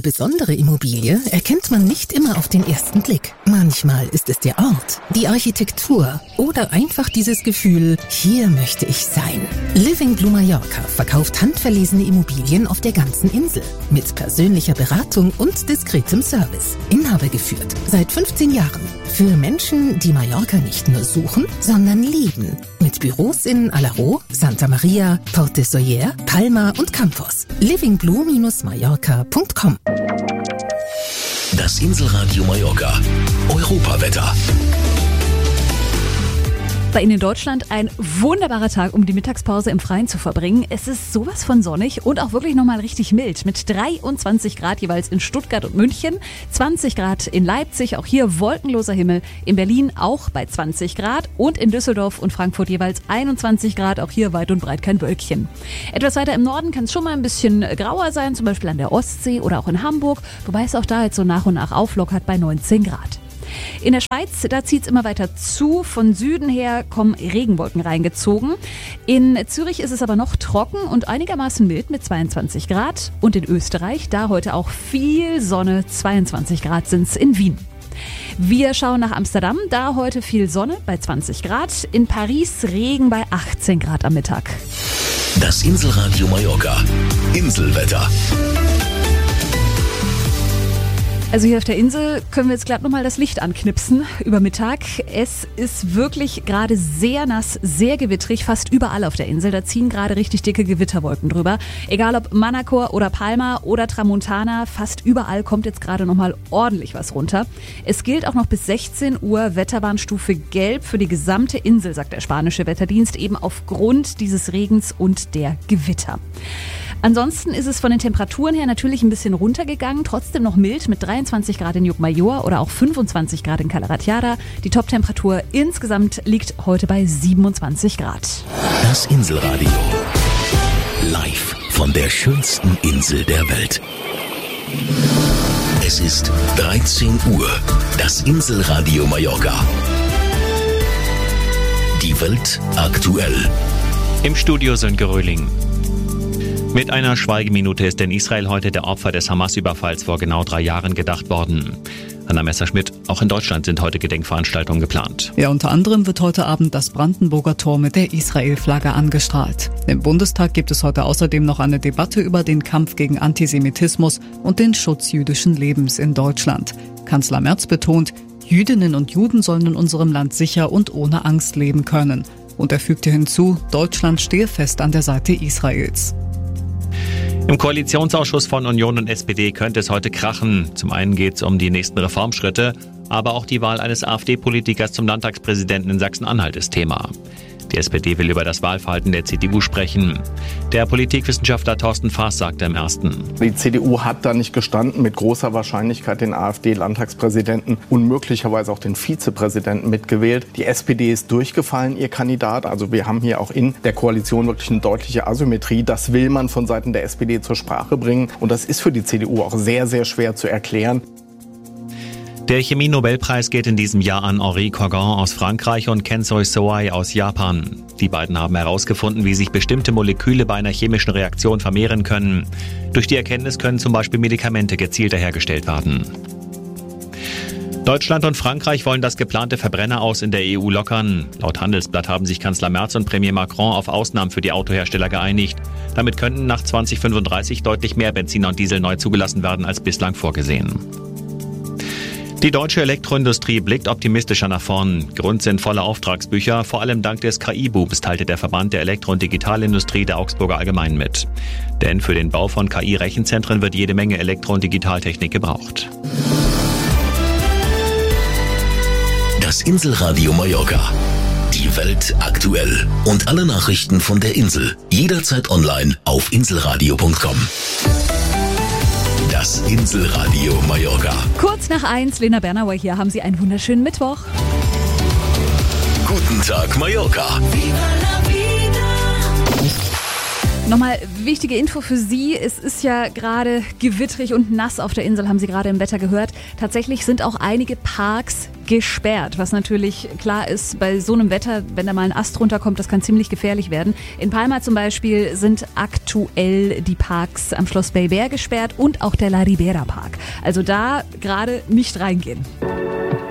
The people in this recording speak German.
besondere Immobilie erkennt man nicht immer auf den ersten Blick. Manchmal ist es der Ort, die Architektur oder einfach dieses Gefühl, hier möchte ich sein. Living Blue Mallorca verkauft handverlesene Immobilien auf der ganzen Insel mit persönlicher Beratung und diskretem Service. Inhaber geführt seit 15 Jahren. Für Menschen, die Mallorca nicht nur suchen, sondern lieben. Mit Büros in Alaró, Santa Maria, Port de Sóller, Palma und Campos. livingblue-mallorca.com. Das Inselradio Mallorca. Europawetter. Bei Ihnen in Deutschland ein wunderbarer Tag, um die Mittagspause im Freien zu verbringen. Es ist sowas von sonnig und auch wirklich nochmal richtig mild mit 23 Grad jeweils in Stuttgart und München, 20 Grad in Leipzig, auch hier wolkenloser Himmel, in Berlin auch bei 20 Grad und in Düsseldorf und Frankfurt jeweils 21 Grad, auch hier weit und breit kein Wölkchen. Etwas weiter im Norden kann es schon mal ein bisschen grauer sein, zum Beispiel an der Ostsee oder auch in Hamburg, wobei es auch da jetzt so nach und nach auflockert bei 19 Grad. In der Schweiz, da zieht es immer weiter zu. Von Süden her kommen Regenwolken reingezogen. In Zürich ist es aber noch trocken und einigermaßen mild mit 22 Grad. Und in Österreich, da heute auch viel Sonne, 22 Grad sind es in Wien. Wir schauen nach Amsterdam, da heute viel Sonne bei 20 Grad. In Paris Regen bei 18 Grad am Mittag. Das Inselradio Mallorca. Inselwetter. Also hier auf der Insel können wir jetzt glatt nochmal das Licht anknipsen über Mittag. Es ist wirklich gerade sehr nass, sehr gewittrig, fast überall auf der Insel. Da ziehen gerade richtig dicke Gewitterwolken drüber. Egal ob Manacor oder Palma oder Tramontana, fast überall kommt jetzt gerade nochmal ordentlich was runter. Es gilt auch noch bis 16 Uhr Wetterwarnstufe Gelb für die gesamte Insel, sagt der spanische Wetterdienst, eben aufgrund dieses Regens und der Gewitter. Ansonsten ist es von den Temperaturen her natürlich ein bisschen runtergegangen, trotzdem noch mild mit 23 Grad in Llucmajor oder auch 25 Grad in Cala Ratjada. Die Toptemperatur insgesamt liegt heute bei 27 Grad. Das Inselradio. Live von der schönsten Insel der Welt. Es ist 13 Uhr. Das Inselradio Mallorca. Die Welt aktuell. Im Studio Sönke Röhling. Mit einer Schweigeminute ist in Israel heute der Opfer des Hamas-Überfalls vor genau 3 Jahren gedacht worden. Anna Messerschmidt, auch in Deutschland sind heute Gedenkveranstaltungen geplant. Ja, unter anderem wird heute Abend das Brandenburger Tor mit der Israel-Flagge angestrahlt. Im Bundestag gibt es heute außerdem noch eine Debatte über den Kampf gegen Antisemitismus und den Schutz jüdischen Lebens in Deutschland. Kanzler Merz betont, Jüdinnen und Juden sollen in unserem Land sicher und ohne Angst leben können. Und er fügte hinzu, Deutschland stehe fest an der Seite Israels. Im Koalitionsausschuss von Union und SPD könnte es heute krachen. Zum einen geht es um die nächsten Reformschritte, aber auch die Wahl eines AfD-Politikers zum Landtagspräsidenten in Sachsen-Anhalt ist Thema. Die SPD will über das Wahlverhalten der CDU sprechen. Der Politikwissenschaftler Thorsten Faas sagte im Ersten: Die CDU hat da nicht gestanden, mit großer Wahrscheinlichkeit den AfD-Landtagspräsidenten und möglicherweise auch den Vizepräsidenten mitgewählt. Die SPD ist durchgefallen, ihr Kandidat. Also wir haben hier auch in der Koalition wirklich eine deutliche Asymmetrie. Das will man von Seiten der SPD zur Sprache bringen. Und das ist für die CDU auch sehr, sehr schwer zu erklären. Der Chemie-Nobelpreis geht in diesem Jahr an Henri Kogan aus Frankreich und Kensoi Soai aus Japan. Die beiden haben herausgefunden, wie sich bestimmte Moleküle bei einer chemischen Reaktion vermehren können. Durch die Erkenntnis können zum Beispiel Medikamente gezielter hergestellt werden. Deutschland und Frankreich wollen das geplante Verbrenneraus in der EU lockern. Laut Handelsblatt haben sich Kanzler Merz und Premier Macron auf Ausnahmen für die Autohersteller geeinigt. Damit könnten nach 2035 deutlich mehr Benziner und Diesel neu zugelassen werden als bislang vorgesehen. Die deutsche Elektroindustrie blickt optimistischer nach vorn. Grund sind volle Auftragsbücher, vor allem dank des KI-Booms, teilte der Verband der Elektro- und Digitalindustrie der Augsburger Allgemeinen mit. Denn für den Bau von KI-Rechenzentren wird jede Menge Elektro- und Digitaltechnik gebraucht. Das Inselradio Mallorca. Die Welt aktuell. Und alle Nachrichten von der Insel. Jederzeit online auf inselradio.com. Das Inselradio Mallorca. Kurz nach 1, Lena Bernauer hier. Haben Sie einen wunderschönen Mittwoch. Guten Tag, Mallorca. Nochmal wichtige Info für Sie. Es ist ja gerade gewittrig und nass auf der Insel, haben Sie gerade im Wetter gehört. Tatsächlich sind auch einige Parks gesperrt, was natürlich klar ist, bei so einem Wetter, wenn da mal ein Ast runterkommt, das kann ziemlich gefährlich werden. In Palma zum Beispiel sind aktuell die Parks am Schloss Bellver gesperrt und auch der La Ribera Park. Also da gerade nicht reingehen.